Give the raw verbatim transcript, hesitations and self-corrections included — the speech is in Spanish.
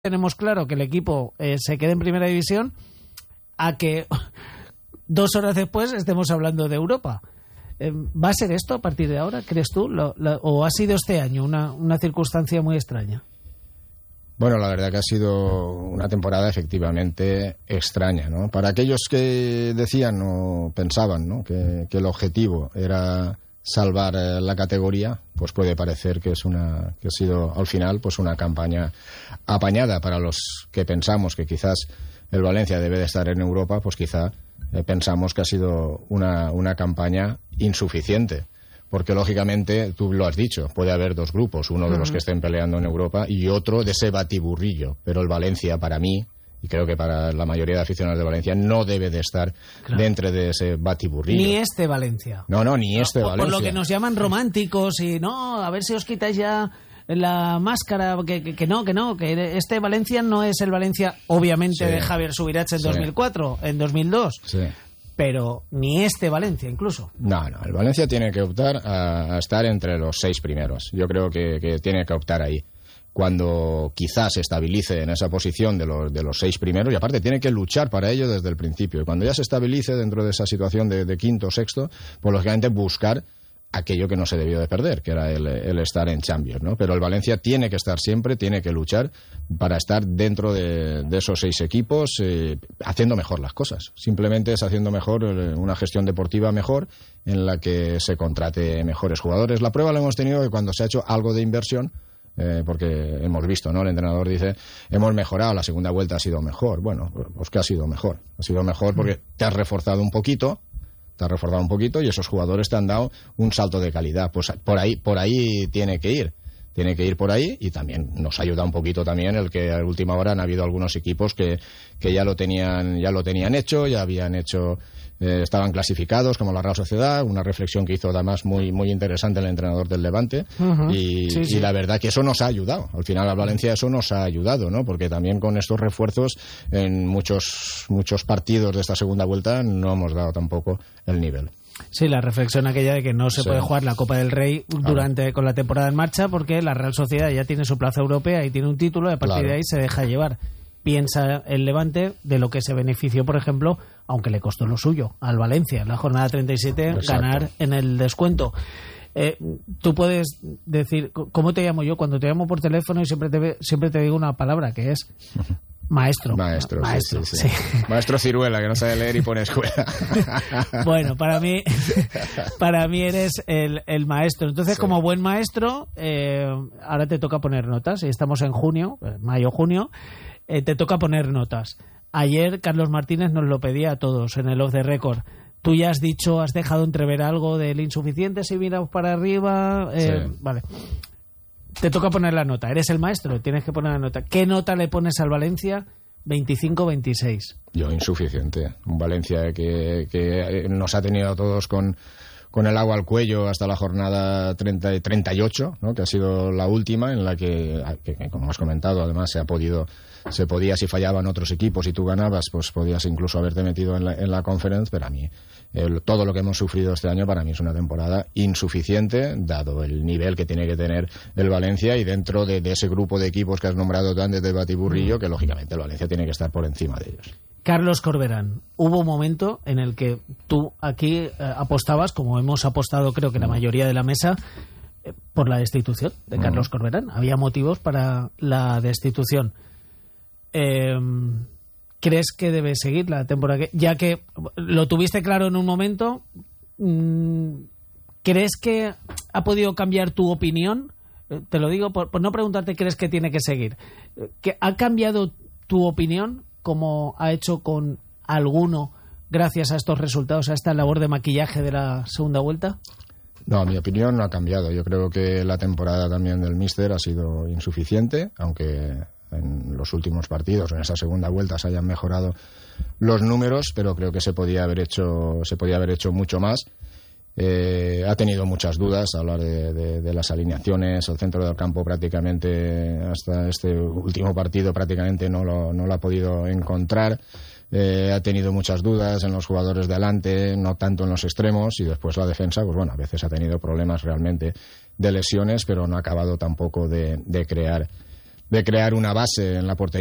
tenemos claro que el equipo eh, se quede en primera división, a que dos horas después estemos hablando de Europa. Eh, ¿Va a ser esto a partir de ahora, crees tú? Lo, lo, ¿O ha sido este año una, una circunstancia muy extraña? Bueno, la verdad que ha sido una temporada efectivamente extraña, ¿no? Para aquellos que decían o pensaban, ¿no?, que, que el objetivo era salvar la categoría, pues puede parecer que es una que ha sido al final pues una campaña apañada. Para los que pensamos que quizás el Valencia debe de estar en Europa, pues quizá eh, pensamos que ha sido una, una campaña insuficiente. Porque, lógicamente, tú lo has dicho, puede haber dos grupos, uno de los que estén peleando en Europa y otro de ese batiburrillo. Pero el Valencia, para mí, y creo que para la mayoría de aficionados de Valencia, no debe de estar claro. dentro de ese batiburrillo. Ni este Valencia. No, no, ni este por, Valencia. Por lo que nos llaman románticos y no, a ver si os quitáis ya la máscara, que, que, que no, que no, que este Valencia no es el Valencia, obviamente, sí. de Javier Subirats en sí. dos mil cuatro, en dos mil dos. Sí. Pero ni este Valencia incluso. No, no, el Valencia tiene que optar a, a estar entre los seis primeros. Yo creo que, que tiene que optar ahí. Cuando quizás se estabilice en esa posición de los, de los seis primeros, y aparte tiene que luchar para ello desde el principio. Y cuando ya se estabilice dentro de esa situación de, de quinto o sexto, pues lógicamente buscar aquello que no se debió de perder, que era el, el estar en Champions, ¿no? Pero el Valencia tiene que estar siempre, tiene que luchar para estar dentro de, de esos seis equipos, eh, haciendo mejor las cosas. Simplemente es haciendo mejor eh, una gestión deportiva mejor, en la que se contrate mejores jugadores. La prueba la hemos tenido que cuando se ha hecho algo de inversión, eh, porque hemos visto, ¿no? El entrenador dice, hemos mejorado, la segunda vuelta ha sido mejor. Bueno, pues que ha sido mejor. Ha sido mejor porque te has reforzado un poquito, te has reforzado un poquito y esos jugadores te han dado un salto de calidad. Pues por ahí, por ahí tiene que ir. Tiene que ir por ahí, y también nos ayuda un poquito también el que a última hora han habido algunos equipos que, que ya lo tenían, ya lo tenían hecho, ya habían hecho, eh, estaban clasificados, como la Real Sociedad, una reflexión que hizo además muy, muy interesante el entrenador del Levante, uh-huh. y, sí, sí. y la verdad que eso nos ha ayudado. Al final a Valencia eso nos ha ayudado, ¿no? Porque también con estos refuerzos en muchos, muchos partidos de esta segunda vuelta no hemos dado tampoco el nivel. Sí, la reflexión aquella de que no se sí. puede jugar la Copa del Rey durante claro. con la temporada en marcha, porque la Real Sociedad ya tiene su plaza europea y tiene un título, y a partir claro. de ahí se deja llevar. Piensa el Levante de lo que se benefició, por ejemplo, aunque le costó lo suyo, al Valencia en la jornada treinta y siete. Exacto. Ganar en el descuento. Eh, tú puedes decir, ¿cómo te llamo yo? Cuando te llamo por teléfono y siempre te, siempre te digo una palabra que es... Maestro. Maestro, Maestro, sí, sí, sí. Sí. Maestro Ciruela, que no sabe leer y pone escuela. Bueno, para mí para mí eres el, el maestro. Entonces, sí. como buen maestro, eh, ahora te toca poner notas. Y estamos en junio, mayo-junio, eh, te toca poner notas. Ayer Carlos Martínez nos lo pedía a todos en el Off the Record. Tú ya has dicho, has dejado entrever algo del insuficiente si miramos para arriba. Eh, sí. Vale. Te toca poner la nota. Eres el maestro, tienes que poner la nota. ¿Qué nota le pones al Valencia? veinticinco veintiséis. Yo, insuficiente. Un Valencia que, que nos ha tenido a todos con, con el agua al cuello hasta la jornada treinta, treinta y ocho, ¿no? Que ha sido la última, en la que, que, como has comentado, además se ha podido, se podía, si fallaban otros equipos y tú ganabas, pues podías incluso haberte metido en la, en la Conference, pero a mí el, todo lo que hemos sufrido este año para mí es una temporada insuficiente, dado el nivel que tiene que tener el Valencia, y dentro de, de ese grupo de equipos que has nombrado tú antes de Batiburrillo, que lógicamente el Valencia tiene que estar por encima de ellos. Carlos Corberán, hubo un momento en el que tú aquí eh, apostabas, como hemos apostado creo que la mayoría de la mesa, eh, por la destitución de Carlos uh-huh. Corberán. Había motivos para la destitución. Eh, ¿Crees que debe seguir la temporada? Que, ya que lo tuviste claro en un momento, ¿crees que ha podido cambiar tu opinión? Eh, te lo digo por, por no preguntarte, ¿crees que tiene que seguir? ¿Que ha cambiado tu opinión, como ha hecho con alguno, gracias a estos resultados, a esta labor de maquillaje de la segunda vuelta? No, mi opinión no ha cambiado. Yo creo que la temporada también del míster ha sido insuficiente, aunque en los últimos partidos, en esa segunda vuelta, se hayan mejorado los números, pero creo que se podía haber hecho, se podía haber hecho mucho más. Eh, ha tenido muchas dudas a hablar de, de, de las alineaciones. El centro del campo prácticamente hasta este último partido prácticamente no lo, no lo ha podido encontrar. Eh, ha tenido muchas dudas en los jugadores de adelante, no tanto en los extremos, y después la defensa, pues bueno, a veces ha tenido problemas realmente de lesiones, pero no ha acabado tampoco de, de crear de crear una base en la portería